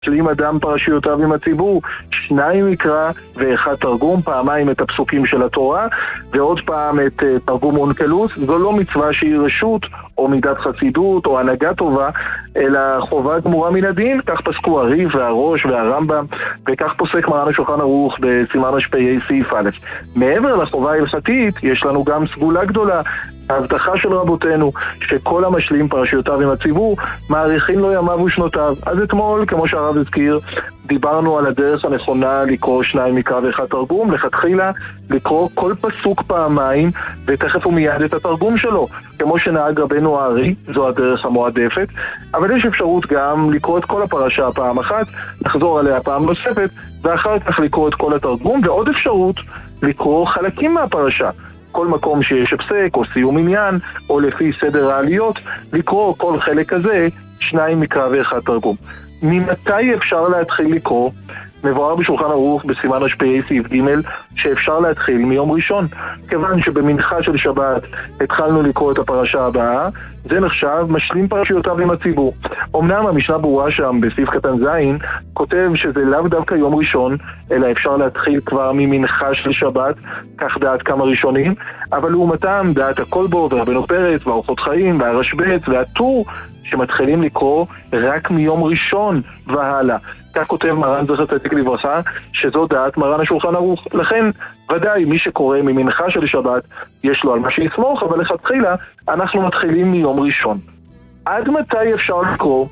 משלים אדם פרשיותיו עם הציבור, 2 מקרא ו1 תרגום, פעמיים את הפסוקים של התורה ועוד פעם את תרגום אונקלוס. זו לא מצווה שהיא רשות או מידת חסידות או הנהגה טובה, אלא חובה גמורה מן הדין. כך פסקו הרי"ף והראש והרמב"ם, וכך פוסק מרן השולחן ערוך בסימן רפ"ה סעיף א'. מעבר לחובה ההלכתית יש לנו גם סגולה גדולה, ההבטחה של רבותינו שכל המשלים פרשיותיו עם הציבור מעריכים לו ימיו ושנותיו. אז אתמול, כמו שהרב הזכיר, דיברנו על הדרך הנכונה לקרוא 2 מקרא ו1 תרגום. לכתחילה לקרוא כל פסוק פעמיים ותכף ומיד את התרגום שלו, כמו שנהג רבנו הארי, זו הדרך המועדפת. אבל יש אפשרות גם לקרוא את כל הפרשה פעם אחת, לחזור עליה פעם נוספת ואחר כך לקרוא את כל התרגום, ועוד אפשרות לקרוא חלקים מהפרשה, כל מקום שיש הפסק או סיום עניין או לפי סדר העליות, לקרוא כל חלק כזה 2 מקרא ו1 תרגום. ממתי אפשר להתחיל לקרוא? מבואר בשולחן ערוך בסימן רפ"ה סעיף ג' שאפשר להתחיל מיום ראשון, כיוון שבמנחה של שבת התחלנו לקרוא את הפרשה הבאה, זה נחשב משלים פרשיותיו עם הציבור. אמנם המשנה ברורה שם בסעיף קטן ז' כותב שזה לאו דווקא יום ראשון, אלא אפשר להתחיל כבר ממנחה של שבת, כך דעת כמה ראשונים, אבל לעומתם דעת הכלבו ורבנו פרץ והאורחות חיים והרשב"ץ והטור שמתחילים לקרוא רק מיום ראשון והלאה. כך כותב מרן זכר צדיק לברכה, שזו דעת מרן השולחן ערוך. לכן ודאי מי שקורא ממנחה של שבת יש לו על מה שיסמוך, אבל לכתחילה אנחנו מתחילים מיום ראשון. עד מתי אפשר לקרוא?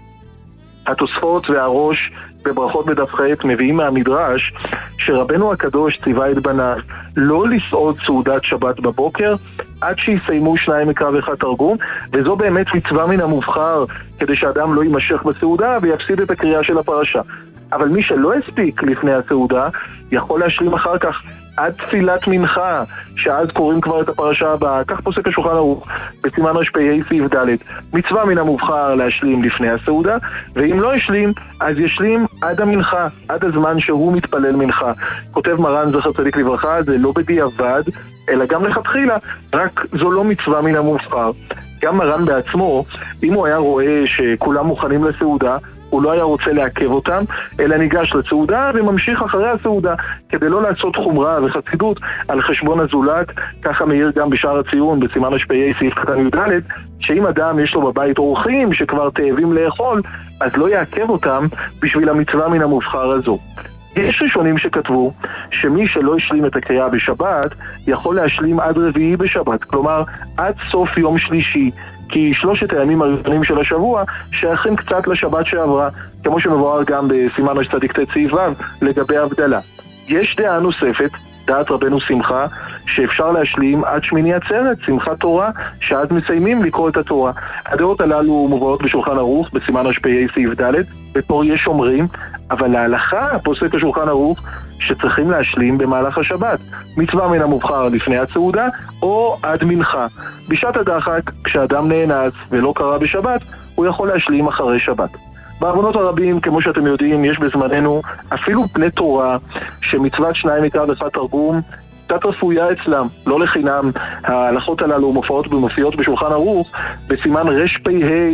התוספות והראש בברכות בדף ח' מביאים מהמדרש שרבנו הקדוש ציווה את בניו לא לסעוד סעודת שבת בבוקר עד שיסיימו 2 מקרא ו1 תרגום, וזו באמת מצווה מן המובחר כדי שאדם לא יימשך בסעודה ויפסיד את הקריאה של הפרשה. אבל מי שלא הספיק לפני הסעודה יכול להשלים אחר כך עד תפילת מנחה, שאז קוראים כבר את הפרשה הבאה. כך פוסק השולחן ערוך בסימן רפ"ה סעיף ד'. מצווה מן המובחר להשלים לפני הסעודה, ואם לא ישלים אז ישלים עד המנחה, עד הזמן שהוא מתפלל מנחה. כותב מרן זכר צדיק לברכה, זה לא בדיעבד אלא גם לכתחילה, רק זו לא מצווה מן המובחר. גם מרן בעצמו, אם הוא היה רואה שכולם מוכנים לסעודה, הוא לא היה רוצה לעכב אותם, אלא ניגש לסעודה וממשיך אחרי הסעודה, כדי לא לעשות חומרה וחסידות על חשבון הזולת. ככה מאיר גם בשער הציון בסימן רפ"ה סעיף קטן י"ד, שאם אדם יש לו בבית אורחים שכבר תאבים לאכול, אז לא יעכב אותם בשביל המצווה מן המובחר הזו. יש ראשונים שכתבו שמי שלא השלים את הקריאה בשבת יכול להשלים עד רביעי בשבת, כלומר עד סוף יום שלישי, כי 3 הימים הראשונים של השבוע שייכים קצת לשבת שעברה, כמו שמבואר גם בסימן צדיק ט' סעיף ו' לגבי הבדלה. יש דעה נוספת, דעת רבנו שמחה, שאפשר להשלים עד שמיני עצרת, שמחת תורה, שעד מסיימים לקרוא את התורה. הדעות הללו מובאות בשולחן ערוך בסימן רפ"ה סעיף ד', בתור יש אומרים, אבל להלכה פוסק השולחן ערוך שצריכים להשלים במהלך השבת, מצווה מן המובחר לפני הסעודה או עד מנחה. בשעת הדחק, כשאדם נאנס ולא קרא בשבת, הוא יכול להשלים אחרי שבת. בעוונות הרבים, כמו שאתם יודעים, יש בזמננו אפילו פני תורה שמצוות 2 מקרא ו1 תרגום קצת רפויה אצלם. לא לחינם ההלכות הללו מופיעות בשולחן ערוך בסימן רפ"ה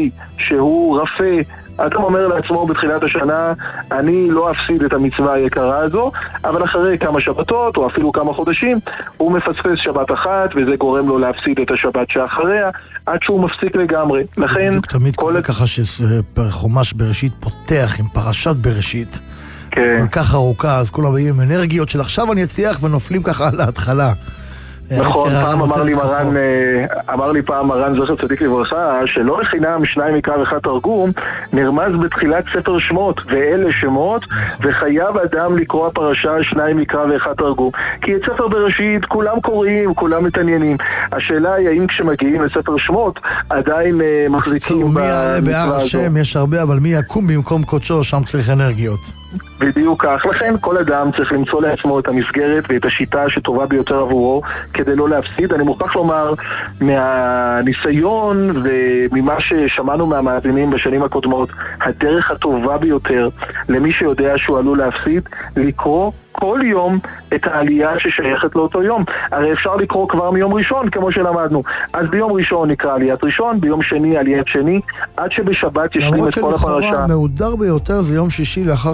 שהוא רפא. אדם אומר לעצמו בתחילת השנה, אני לא אפסיד את המצווה היקרה הזו, אבל אחרי כמה שבתות או אפילו כמה חודשים הוא מפספס שבת אחת, וזה גורם לו להפסיד את השבת שאחריה עד שהוא מפסיק לגמרי. לכן תמיד קורה ככה שחומש בראשית פותח עם פרשת בראשית כל כך ארוכה, אז כולם באים עם אנרגיות של עכשיו אני אצליח, ונופלים ככה על ההתחלה. נכון, פעם אמר לי פעם מרן זכר צדיק לברכה שלא לחינם 2 מקרא ו1 תרגום נרמז בתחילת ספר שמות, ואלה שמות, וחייב אדם לקרוא פרשה 2 מקרא ו1 תרגום, כי את ספר בראשית כולם קוראים, כולם מתעניינים. השאלה היא האם כשמגיעים לספר שמות עדיין מחזיקים בהר השם יש הרבה, אבל מי יקום במקום קודשו, שם צריך אנרגיות. בדיוק כך. לכן כל אדם צריך למצוא לעצמו את המסגרת ואת השיטה שטובה ביותר עבורו כדי לא להפסיד. אני מוכרח לומר מהניסיון וממה ששמענו מהמאזינים בשנים הקודמות, הדרך הטובה ביותר למי שיודע שהוא עלול להפסיד, לקרוא כל יום את העלייה ששייכת לאותו יום. הרי אפשר לקרוא כבר מיום ראשון, כמו שלמדנו. אז ביום ראשון נקרא עליית ראשון, ביום שני עליית שני, עד שבשבת ישלים את כל הפרשה. למרות שלכאורה המהודר ביותר זה יום שישי לאחר